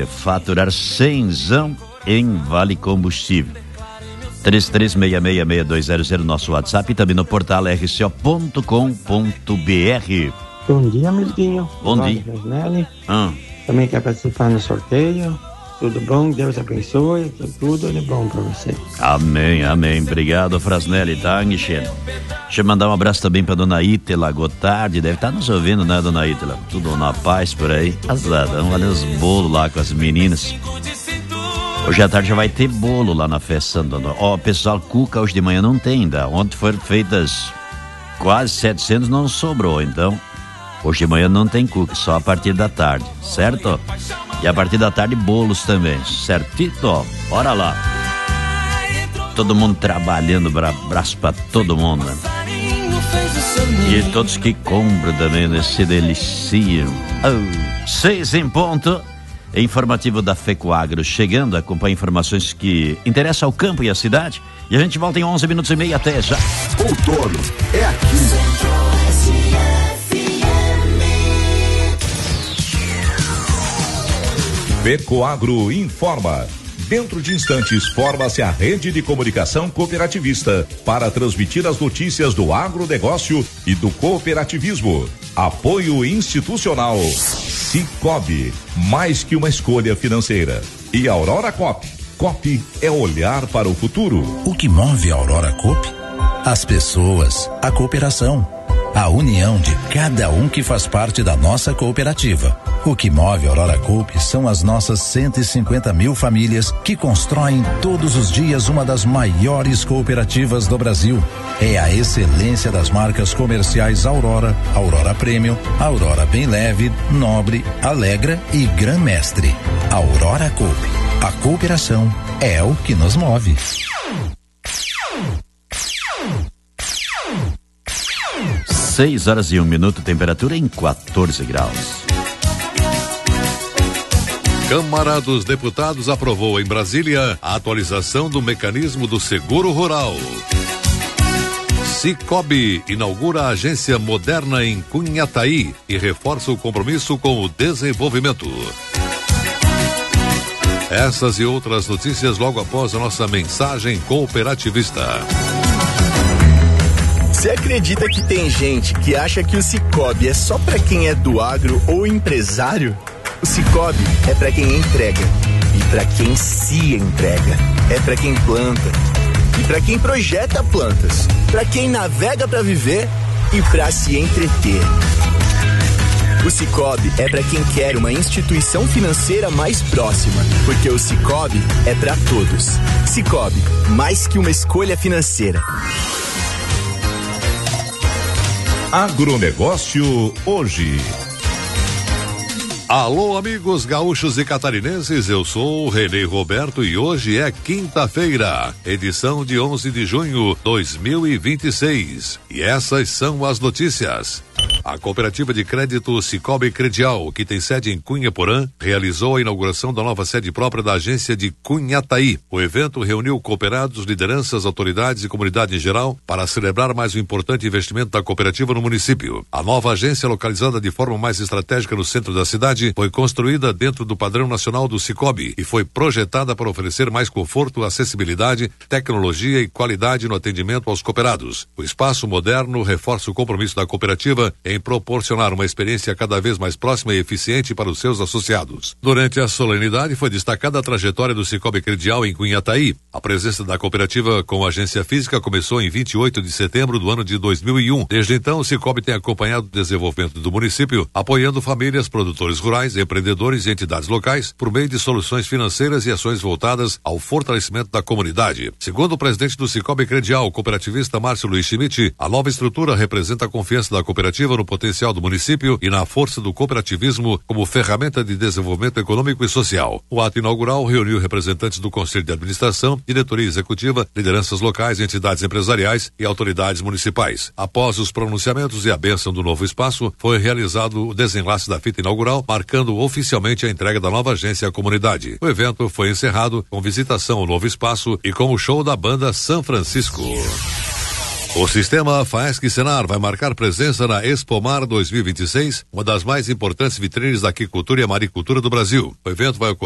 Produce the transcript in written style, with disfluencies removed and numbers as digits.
faturar 100zão em Vale Combustível. 33666200 nosso WhatsApp e também no portal rco.com.br. Bom dia, Miltinho. Bom dia. Também quer participar no sorteio. Tudo bom? Deus abençoe. Tudo de bom pra você. Amém, amém. Obrigado, Frasnelli. Tá, Michel? Deixa eu mandar um abraço também pra dona Ítela Gotardi. Deve estar nos ouvindo, né, dona Ítela? Tudo na paz por aí. Vamos fazer os bolos lá com as meninas. Hoje à tarde já vai ter bolo lá na festa Santo. Pessoal, cuca hoje de manhã não tem ainda. Ontem foram feitas quase 700, não sobrou. Então, hoje de manhã não tem cuca, só a partir da tarde, certo? E a partir da tarde, bolos também, certito? Bora lá. Todo mundo trabalhando, abraço pra todo mundo, né? E todos que compram também, né? Se deliciam. 6 em ponto. Informativo da FECOAGRO chegando, acompanha informações que interessam ao campo e à cidade. E a gente volta em 11 minutos e meio, até já. Outono é aqui. FECOAGRO informa. Dentro de instantes, forma-se a rede de comunicação cooperativista para transmitir as notícias do agronegócio e do cooperativismo. Apoio institucional. Cicobi, mais que uma escolha financeira. E Aurora Coop. Coop é olhar para o futuro. O que move a Aurora Coop? As pessoas, a cooperação, a união de cada um que faz parte da nossa cooperativa. O que move a Aurora Coop são as nossas 150 mil famílias que constroem todos os dias uma das maiores cooperativas do Brasil. É a excelência das marcas comerciais Aurora, Aurora Premium, Aurora Bem Leve, Nobre, Alegra e Gran Mestre. Aurora Coop. A cooperação é o que nos move. 6h01, temperatura em 14 graus. Câmara dos Deputados aprovou em Brasília a atualização do mecanismo do seguro rural. Cicobi inaugura a agência moderna em Cunhataí e reforça o compromisso com o desenvolvimento. Essas e outras notícias logo após a nossa mensagem cooperativista. Você acredita que tem gente que acha que o Cicobi é só para quem é do agro ou empresário? O Cicobi é para quem entrega e para quem se entrega. É para quem planta e para quem projeta plantas, para quem navega para viver e para se entreter. O Cicobi é para quem quer uma instituição financeira mais próxima, porque o Cicobi é para todos. Cicobi, mais que uma escolha financeira. Agronegócio hoje. Alô, amigos gaúchos e catarinenses, eu sou o Renê Roberto e hoje é quinta-feira, edição de 11 de junho de 2026. E essas são as notícias. A cooperativa de crédito Cicobi Credial, que tem sede em Cunha Porã, realizou a inauguração da nova sede própria da agência de Cunhataí. O evento reuniu cooperados, lideranças, autoridades e comunidade em geral para celebrar mais um importante investimento da cooperativa no município. A nova agência, localizada de forma mais estratégica no centro da cidade, foi construída dentro do padrão nacional do Cicobi e foi projetada para oferecer mais conforto, acessibilidade, tecnologia e qualidade no atendimento aos cooperados. O espaço moderno reforça o compromisso da cooperativa em proporcionar uma experiência cada vez mais próxima e eficiente para os seus associados. Durante a solenidade foi destacada a trajetória do Cicobi Credial em Cunhataí. A presença da cooperativa com a agência física começou em 28 de setembro do ano de 2001. Desde então, o Cicobi tem acompanhado o desenvolvimento do município, apoiando famílias, produtores rurais, empreendedores e entidades locais por meio de soluções financeiras e ações voltadas ao fortalecimento da comunidade. Segundo o presidente do Cicobi Credial, o cooperativista Márcio Luiz Schmidt, a nova estrutura representa a confiança da cooperativa no potencial do município e na força do cooperativismo como ferramenta de desenvolvimento econômico e social. O ato inaugural reuniu representantes do Conselho de Administração, diretoria executiva, lideranças locais, entidades empresariais e autoridades municipais. Após os pronunciamentos e a bênção do novo espaço, foi realizado o desenlace da fita inaugural, marcando oficialmente a entrega da nova agência à comunidade. O evento foi encerrado com visitação ao novo espaço e com o show da banda São Francisco. O sistema Faesc Senar vai marcar presença na Expomar 2026, uma das mais importantes vitrines da aquicultura e maricultura do Brasil. O evento vai ocorrer